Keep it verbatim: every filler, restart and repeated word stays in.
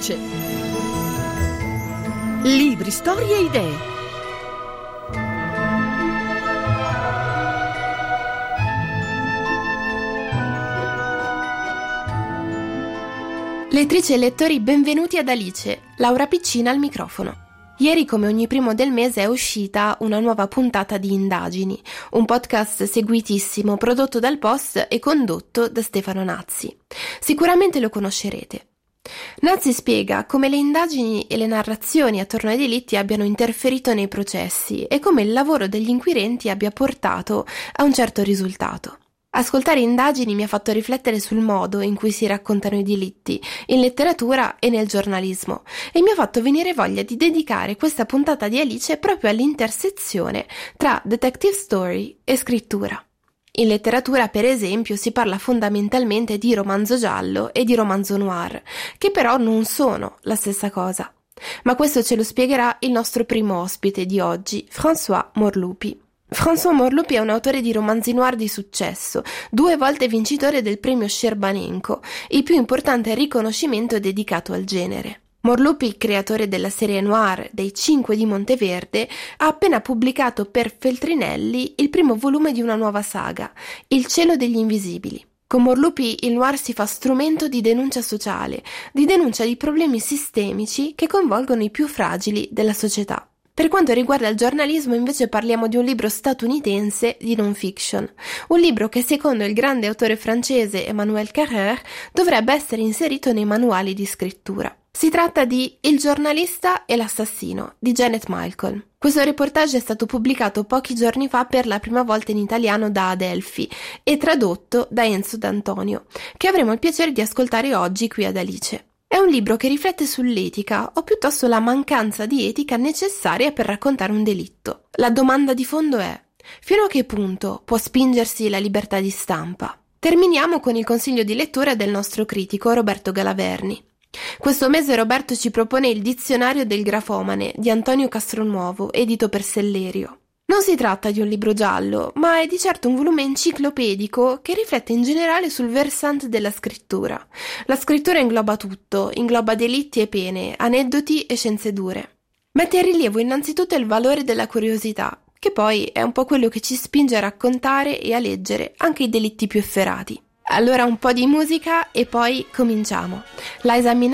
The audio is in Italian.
Alice. Libri, storie e idee. Lettrici e lettori, benvenuti ad Alice, Laura Piccina al microfono. Ieri, come ogni primo del mese, è uscita una nuova puntata di Indagini, un podcast seguitissimo prodotto dal Post e condotto da Stefano Nazzi. Sicuramente lo conoscerete. Nazzi spiega come le indagini e le narrazioni attorno ai delitti abbiano interferito nei processi e come il lavoro degli inquirenti abbia portato a un certo risultato. Ascoltare Indagini mi ha fatto riflettere sul modo in cui si raccontano i delitti, in letteratura e nel giornalismo, e mi ha fatto venire voglia di dedicare questa puntata di Alice proprio all'intersezione tra detective story e scrittura. In letteratura, per esempio, si parla fondamentalmente di romanzo giallo e di romanzo noir, che però non sono la stessa cosa. Ma questo ce lo spiegherà il nostro primo ospite di oggi, François Morlupi. François Morlupi è un autore di romanzi noir di successo, due volte vincitore del premio Scerbanenko, il più importante riconoscimento dedicato al genere. Morlupi, creatore della serie noir dei Cinque di Monteverde, ha appena pubblicato per Feltrinelli il primo volume di una nuova saga, Il cielo degli invisibili. Con Morlupi il noir si fa strumento di denuncia sociale, di denuncia di problemi sistemici che coinvolgono i più fragili della società. Per quanto riguarda il giornalismo, invece, parliamo di un libro statunitense di non-fiction, un libro che secondo il grande autore francese Emmanuel Carrère dovrebbe essere inserito nei manuali di scrittura. Si tratta di Il giornalista e l'assassino di Janet Malcolm. Questo reportage è stato pubblicato pochi giorni fa per la prima volta in italiano da Adelphi e tradotto da Enzo D'Antonio, che avremo il piacere di ascoltare oggi qui ad Alice. È un libro che riflette sull'etica, o piuttosto la mancanza di etica necessaria per raccontare un delitto. La domanda di fondo è: fino a che punto può spingersi la libertà di stampa? Terminiamo con il consiglio di lettura del nostro critico Roberto Galaverni. Questo mese Roberto ci propone il Dizionario del grafomane di Antonio Castronuovo, edito per Sellerio. Non si tratta di un libro giallo, ma è di certo un volume enciclopedico che riflette in generale sul versante della scrittura. La scrittura ingloba tutto, ingloba delitti e pene, aneddoti e scienze dure. Mette in rilievo innanzitutto il valore della curiosità, che poi è un po' quello che ci spinge a raccontare e a leggere anche i delitti più efferati. Allora un po' di musica e poi cominciamo. Liza Minnelli